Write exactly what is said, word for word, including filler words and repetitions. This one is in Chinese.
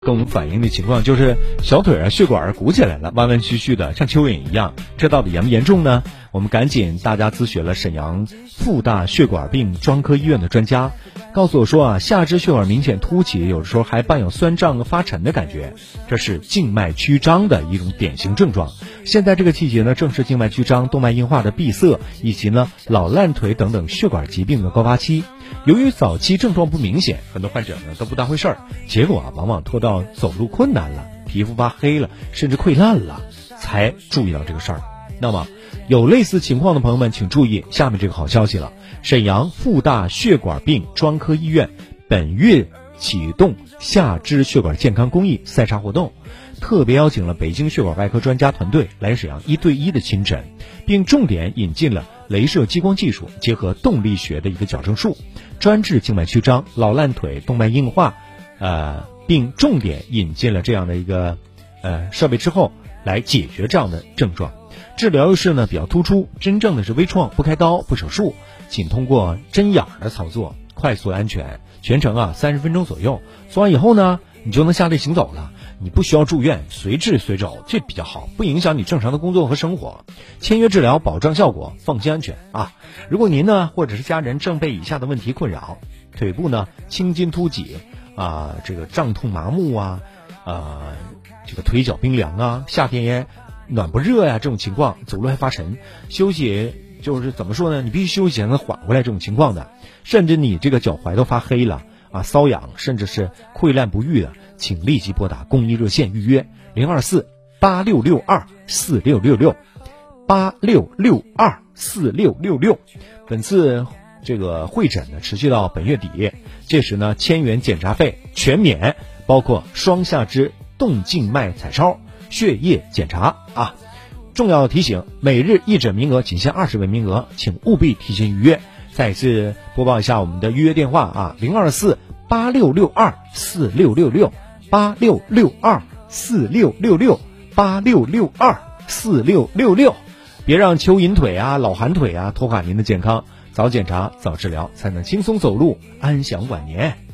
跟我们反映的情况就是小腿啊血管鼓起来了，弯弯曲曲的，像蚯蚓一样，这到底严不严重呢？我们赶紧大家咨询了沈阳复大血管病专科医院的专家，告诉我说啊，下肢血管明显凸起，有的时候还伴有酸胀和发沉的感觉，这是静脉曲张的一种典型症状。现在这个季节呢，正是静脉曲张、动脉硬化的闭塞，以及呢老烂腿等等血管疾病的高发期。由于早期症状不明显，很多患者呢都不当回事儿，结果啊往往拖到走路困难了，皮肤发黑了，甚至溃烂了，才注意到这个事儿。那么有类似情况的朋友们请注意下面这个好消息了，沈阳复大血管病专科医院本月启动下肢血管健康公益筛查活动，特别邀请了北京血管外科专家团队来沈阳一对一的亲诊，并重点引进了雷射激光技术结合动力学的一个矫正术，专治静脉曲张、老烂腿、动脉硬化，呃，并重点引进了这样的一个呃设备之后，来解决这样的症状。治疗优势呢比较突出，真正的是微创，不开刀不手术，仅通过针眼的操作，快速安全，全程啊三十分钟左右。做完以后呢，你就能下地行走了，你不需要住院，随治随走，这比较好，不影响你正常的工作和生活。签约治疗，保障效果，放心安全啊！如果您呢或者是家人正被以下的问题困扰，腿部呢青筋突起啊、呃，这个胀痛麻木啊，呃，这个腿脚冰凉啊，夏天也暖不热呀、啊，这种情况，走路还发沉，休息就是怎么说呢？你必须休息才能缓回来这种情况的，甚至你这个脚踝都发黑了啊，瘙痒，甚至是溃烂不愈的，请立即拨打公益热线预约零二四八六六二四六六六八六六二四六六六。本次这个会诊呢持续到本月底，届时呢千元检查费全免，包括双下肢动静脉彩超、血液检查啊。重要提醒，每日一诊名额仅限二十位名额，请务必提前预约。再次播报一下我们的预约电话啊，零二四八六六二四六六六八六六二四六六六八六六二四六六六。别让蚯蚓腿啊、老寒腿啊拖垮您的健康，早检查早治疗，才能轻松走路，安享晚年。